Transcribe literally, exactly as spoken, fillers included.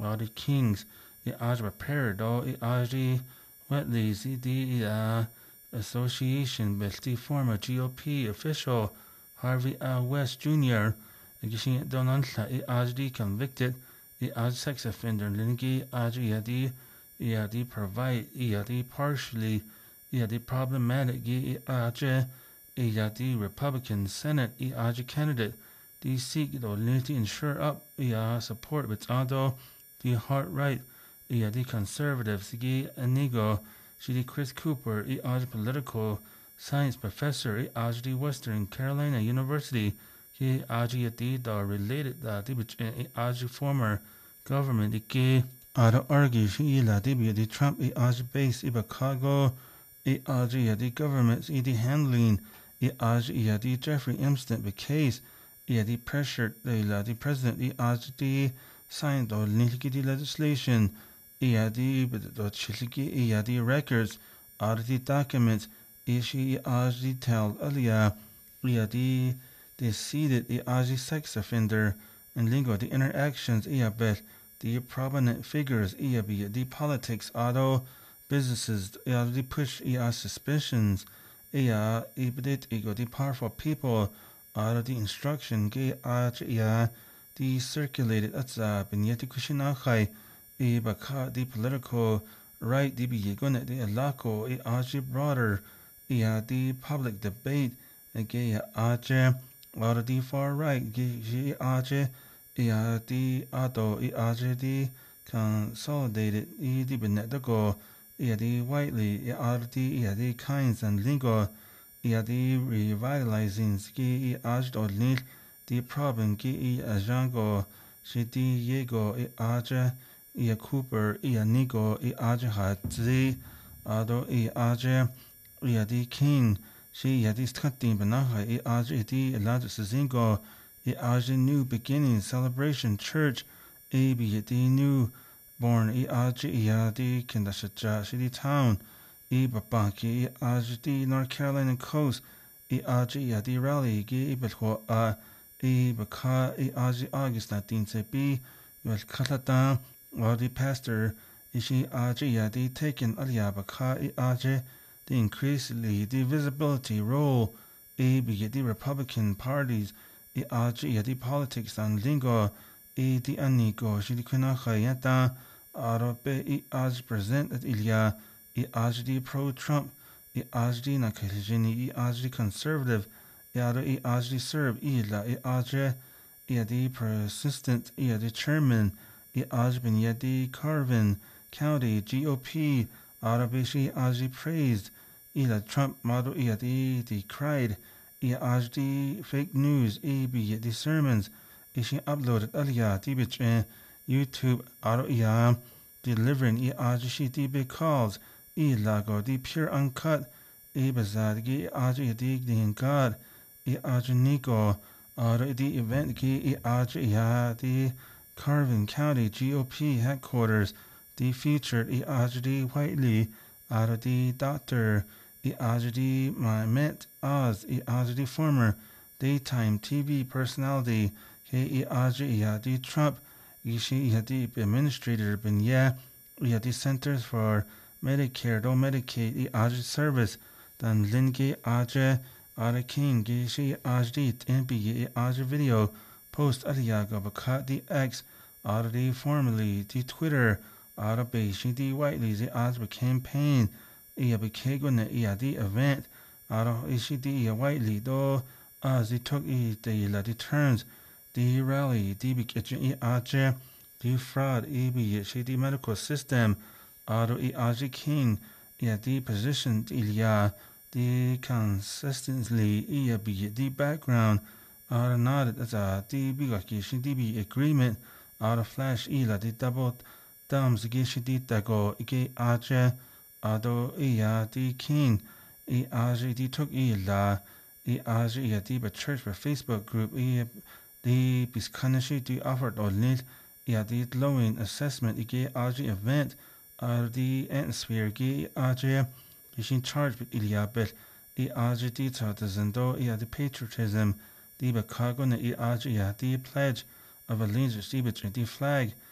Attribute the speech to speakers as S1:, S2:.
S1: all the kings, the Aj prepared all the Aj wetleys, the uh, association with the former G O P official Harvey L. West Junior Gishin Donantla, the Aj convicted, the Aj sex offender, Lingi Aj Yadi, Yadi provide, Yadi partially, Yadi problematic, Aj, Yadi Republican Senate, Aj candidate. The seek the unity ensure up yeah support with although the heart right yeah the conservatives the anigo she the Chris Cooper e aj political science professor e aj the Western Carolina University he aj the the related the the aj former government the ada argue she la the the Trump e aj base e Chicago e aj the government e the handling e aj the Jeffrey Epstein the case yeah, the pressure the the president the as the signed the niliki legislation yeah the the chiliki yeah the records are the documents she as the tell earlier yeah the the seated the as the sex offender and lingo the interactions yeah but the prominent figures yeah be the politics auto businesses yeah the push yeah suspicions yeah it ego the powerful people out of the instruction ge aj ya the circulated at the binyeti kushina khai e baka the political right the be gonna the alako e aj broader yeah the public debate ge aj out of the far right ge aj yeah the auto e aj the consolidated e the benetico yeah the widely out of the yeah the kinds and lingo yeah the revitalizing ski aj odnil the problem ki ajango shiti yego e aj e Cooper e nigo e aj hatzi ado e aj yeah the king she yeah the cutting banaha e aj the large zingo e aj new beginning celebration church e be the new born e aj yeah the kindashaja city town e babaki aj the North Carolina coast e aj ya the rally ge betho a e baka e aj August nineteen se b yol khalata or the pastor ishi aj ya the taken alia baka e aj the increasingly the visibility role e be the Republican parties e aj ya the politics and lingo e the anigo shi the kuna khayata arabe e aj present at ilia e aj the pro-Trump, e aj the nakelijini, e aj the conservative, e ado e aj the serb, e la e aj e the persistent, e the chairman, e aj ben e the Carvin County G O P, arabishi aj the praised, e la Trump model, e the the cried, e aj the fake news, e be the sermons, e she uploaded alia, the bitch YouTube, ado e delivering e aj she the big calls, e lago the pure uncut e bazad ge aj dig din god e aj nico or the event ge e aj ya the Carvin County G O P headquarters the featured e aj the Whiteley out of the doctor e aj the Mehmet Oz e aj the former daytime T V personality ge e aj ya the Trump e she ya the administrator ben yeah e the Centers for Medicare do Medicaid e aj service dan linge aj ara king ge she aj dit and be e aj video post aliaga baka the X out of the formerly the Twitter out of Beijing the Whiteley the aj campaign e became e the event out of ishi the Whiteley do as it took e the la the turns the rally the be e aj the fraud e be she the medical system Aro e aj king yeah the position ilia the consistently e be the background are not as a the bigaki the agreement out of flash ila the double thumbs gishi the tago e aj ado e the king e aj the took ila e aj e the church for Facebook group e the biskanashi the offered or need yeah the glowing assessment e aj event are the atmosphere ge aj is in charge with Iliabet e aj the zendo e the patriotism the bakago na e aj the pledge of allegiance the the flag